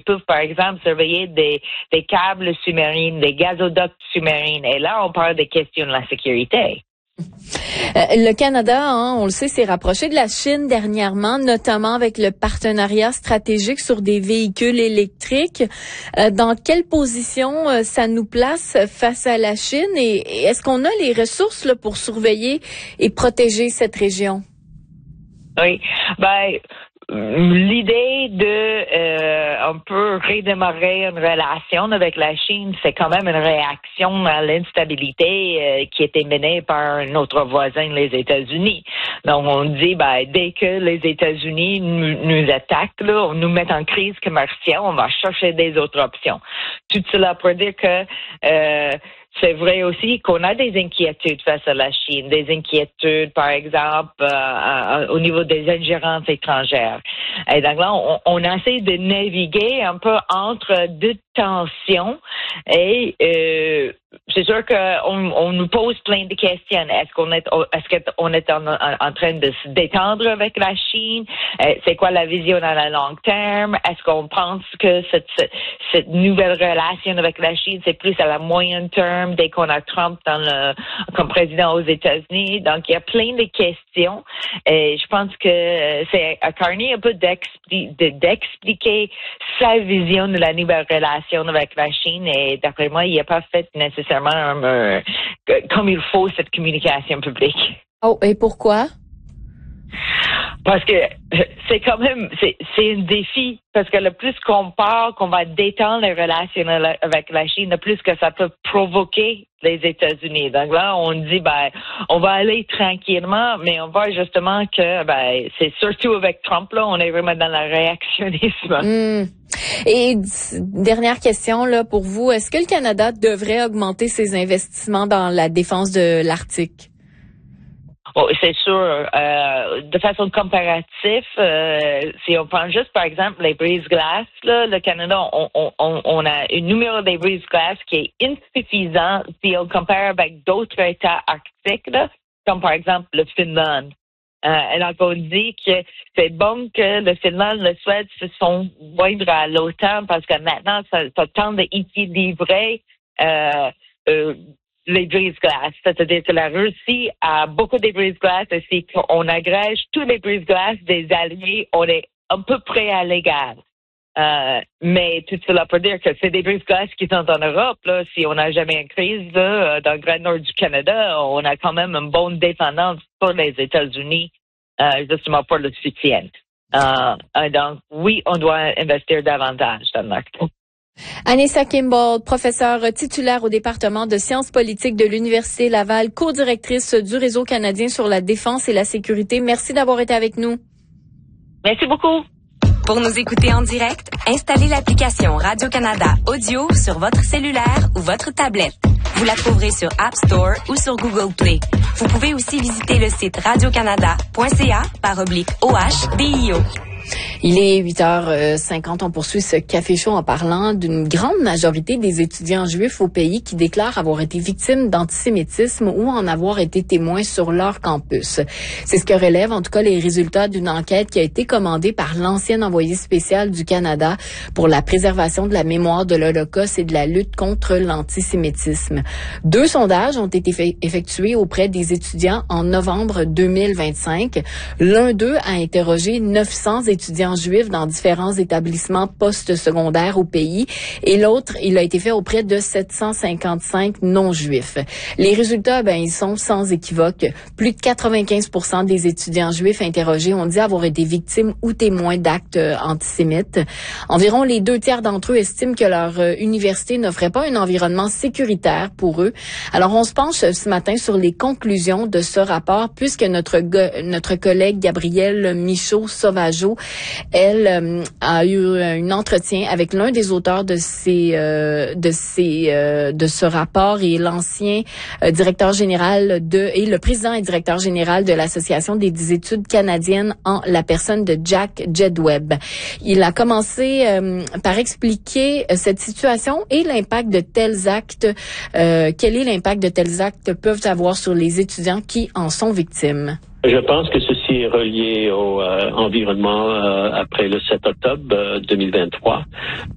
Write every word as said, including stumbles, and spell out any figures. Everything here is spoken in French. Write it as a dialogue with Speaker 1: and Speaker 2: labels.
Speaker 1: peuvent, par exemple, surveiller des, des câbles sous-marins, des gazoducs sous-marins. Et là, on parle des questions de la sécurité.
Speaker 2: Euh, le Canada, hein, on le sait, s'est rapproché de la Chine dernièrement, notamment avec le partenariat stratégique sur des véhicules électriques. Euh, dans quelle position euh, ça nous place face à la Chine et, et est-ce qu'on a les ressources là, pour surveiller et protéger cette région?
Speaker 1: Oui, ben l'idée de euh, un peu redémarrer une relation avec la Chine, c'est quand même une réaction à l'instabilité euh, qui était menée par notre voisin, les États-Unis. Donc on dit, ben dès que les États-Unis nous, nous attaquent, là, on nous met en crise commerciale, on va chercher des autres options. Tout cela pour dire que euh, c'est vrai aussi qu'on a des inquiétudes face à la Chine, des inquiétudes, par exemple, euh, à, à, au niveau des ingérences étrangères. Et donc là, on, on essaie de naviguer un peu entre deux tensions et euh, c'est sûr qu'on on nous pose plein de questions. Est-ce qu'on est, est-ce qu'on est en, en, en train de se détendre avec la Chine? Euh, c'est quoi la vision à la long terme? Est-ce qu'on pense que cette, cette, cette nouvelle relation avec la Chine, c'est plus à la moyen terme dès qu'on a Trump dans le, comme président aux États-Unis? Donc, il y a plein de questions. Et je pense que c'est à Carney un peu d'expli- de, d'expliquer sa vision de la nouvelle relation avec la Chine. Et d'après moi, il n'a pas fait nécessairement euh, comme il faut cette communication publique.
Speaker 2: Oh, et pourquoi?
Speaker 1: Parce que c'est quand même, c'est, c'est un défi. Parce que le plus qu'on parle, qu'on va détendre les relations avec la Chine, le plus que ça peut provoquer les États-Unis. Donc là, on dit, ben, on va aller tranquillement, mais on voit justement que, ben, c'est surtout avec Trump, là, on est vraiment dans le réactionnisme.
Speaker 2: Mmh. Et dernière question, là, pour vous, est-ce que le Canada devrait augmenter ses investissements dans la défense de l'Arctique?
Speaker 1: Oh, c'est sûr. Euh, de façon comparative, euh, si on prend juste par exemple les brise-glaces, là, le Canada, on, on, on a un numéro des brise-glaces qui est insuffisant si on compare avec d'autres États arctiques, là, comme par exemple le Finlande. Euh, et donc on dit que c'est bon que le Finlande, le Suède se sont joindre à l'OTAN parce que maintenant ça, ça tente d'équilibrer euh, euh, les brise-glaces. C'est-à-dire que la Russie a beaucoup de brise-glaces et si on agrège tous les brise-glaces des alliés, on est à peu près à l'égal. Euh, mais tout cela pour dire que c'est des brise-glaces qui sont en Europe. Là, si on n'a jamais une crise là, dans le Grand Nord du Canada, on a quand même une bonne dépendance pour les États-Unis, euh, justement pour le soutien. Euh, donc, oui, on doit investir davantage dans l'Arctique.
Speaker 2: Anissa Kimball, professeure titulaire au département de sciences politiques de l'Université Laval, co-directrice du Réseau canadien sur la défense et la sécurité. Merci d'avoir été avec nous.
Speaker 1: Merci beaucoup.
Speaker 3: Pour nous écouter en direct, installez l'application Radio-Canada Audio sur votre cellulaire ou votre tablette. Vous la trouverez sur App Store ou sur Google Play. Vous pouvez aussi visiter le site radiocanada point c a par oblique O H D I O.
Speaker 2: Il est huit heures cinquante. On poursuit ce café chaud en parlant d'une grande majorité des étudiants juifs au pays qui déclarent avoir été victimes d'antisémitisme ou en avoir été témoins sur leur campus. C'est ce que relèvent en tout cas les résultats d'une enquête qui a été commandée par l'ancien envoyé spécial du Canada pour la préservation de la mémoire de l'Holocauste et de la lutte contre l'antisémitisme. Deux sondages ont été fait, effectués auprès des étudiants en novembre deux mille vingt-cinq. L'un d'eux a interrogé neuf cents étudiants juifs dans différents établissements post-secondaires au pays et l'autre, il a été fait auprès de sept cent cinquante-cinq non-juifs. Les résultats, ben, ils sont sans équivoque. Plus de quatre-vingt-quinze pour cent des étudiants juifs interrogés ont dit avoir été victimes ou témoins d'actes euh, antisémites. Environ les deux tiers d'entre eux estiment que leur euh, université n'offrait pas un environnement sécuritaire pour eux. Alors, on se penche ce matin sur les conclusions de ce rapport puisque notre, go- notre collègue Gabrielle Michaud-Sauvageau, elle euh, a eu un entretien avec l'un des auteurs de ces euh, de ces euh, de ce rapport et l'ancien euh, directeur général de et le président et directeur général de l'Association des études canadiennes en la personne de Jack Jedwebb. Il a commencé euh, par expliquer euh, cette situation et l'impact de tels actes. Euh, quel est l'impact de tels actes peuvent avoir sur les étudiants qui en sont victimes?
Speaker 4: Je pense que ceci est relié au euh, environnement euh, après le sept octobre euh, deux mille vingt-trois.